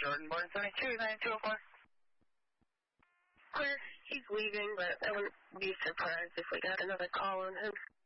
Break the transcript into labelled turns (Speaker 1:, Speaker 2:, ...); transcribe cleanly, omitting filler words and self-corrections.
Speaker 1: Jordan, born 729204.
Speaker 2: Clear. He's leaving, but I wouldn't be surprised if we got another call on him.